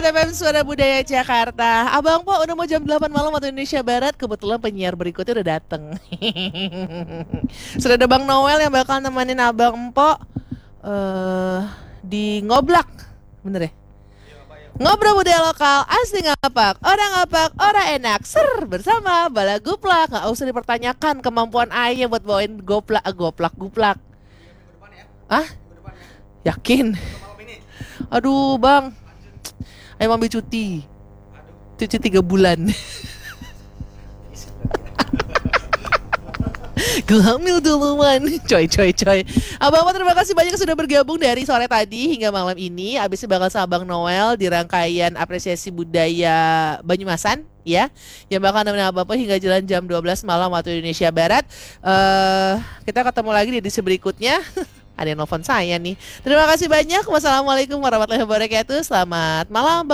104 FM Suara Budaya Jakarta. Abang Po udah mau jam 8 malam waktu Indonesia Barat. Kebetulan penyiar berikutnya udah dateng. Sudah ada Bang Noel yang bakal nemenin Abang Po di Ngoblak. Bener ya? Ngobrol budaya lokal, asli ngapak, orang enak. Ser bersama Bala Guplak. Gak usah dipertanyakan kemampuan ayah buat bawain guplak. Ah? Yakin? Aduh bang, ayo ambil cuti 3 bulan. Gue hamil duluan. Coy. Abang terima kasih banyak sudah bergabung dari sore tadi hingga malam ini. Abisnya bakal sama Abang Noel di rangkaian apresiasi budaya Banyumasan ya, yang bakal nemenin Abang hingga jalan jam 12 malam waktu Indonesia Barat. Kita ketemu lagi di edisi berikutnya. Ada yang nelfon saya nih. Terima kasih banyak. Wassalamualaikum warahmatullahi wabarakatuh. Selamat malam Bang.